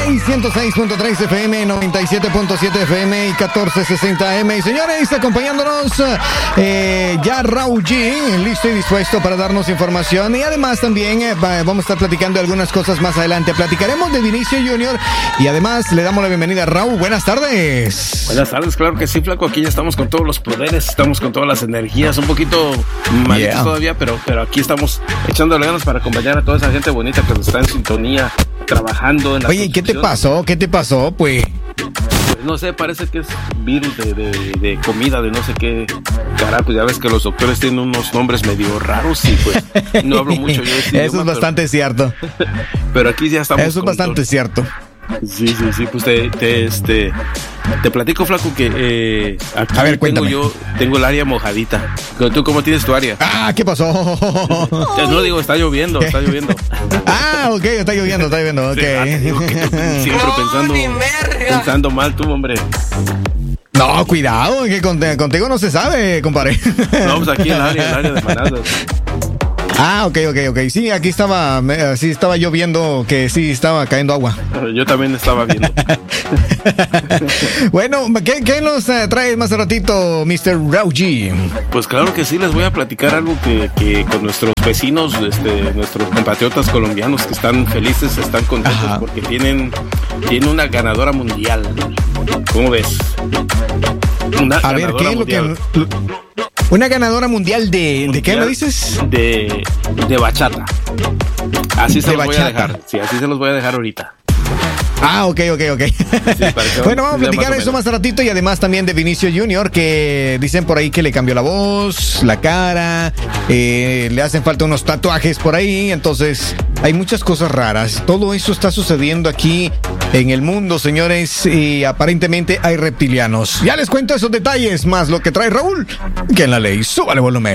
Ley 106.3 FM, 97.7 FM y 1460 AM. Y señores, acompañándonos ya Raúl G, listo y dispuesto para darnos información. Y además también vamos a estar platicando de algunas cosas más adelante. Platicaremos de Vinicio Junior y además le damos la bienvenida a Raúl. Buenas tardes. Buenas tardes, claro que sí, flaco. Aquí ya estamos con todos los poderes, estamos con todas las energías, un poquito malitos todavía, pero aquí estamos echándole ganas para acompañar a toda esa gente bonita que está en sintonía, trabajando en la Oye, ¿qué te pasó? ¿Qué te pasó, pues? No sé, parece que es virus de comida, de no sé qué. Carajo, ya ves que los doctores tienen unos nombres medio raros y pues no hablo mucho yo de ese Eso idioma, es bastante cierto. Pero aquí ya estamos. Eso es bastante cierto. Sí, pues te platico, flaco, que aquí a ver, cuéntame. Tengo el área mojadita. ¿Tú cómo tienes tu área? Ah, ¿qué pasó? No digo, está lloviendo. Ah, ok, está lloviendo, ok. Siempre pensando mal tú, hombre. No, cuidado, que contigo no se sabe, compadre. No, pues aquí el área de Manazas. Ah, ok. Sí, aquí estaba lloviendo, que sí estaba cayendo agua. Yo también estaba viendo. Bueno, ¿qué nos trae más ratito, Mr. Rauji? Pues claro que sí, les voy a platicar algo que con nuestros vecinos, nuestros compatriotas colombianos que están felices, están contentos. Ajá. Porque tienen una ganadora mundial. ¿Cómo ves? A ver, ¿qué es lo que... Una ganadora mundial de ¿qué me dices? De bachata. Así se los voy a dejar. Sí, así se los voy a dejar ahorita. Ah, ok. Sí, bueno, vamos a platicar eso más ratito y además también de Vinicio Junior, que dicen por ahí que le cambió la voz, la cara, le hacen falta unos tatuajes por ahí, entonces hay muchas cosas raras. Todo eso está sucediendo aquí en el mundo, señores, y aparentemente hay reptilianos. Ya les cuento esos detalles, más lo que trae Raúl, que en la ley. Súbale volumen.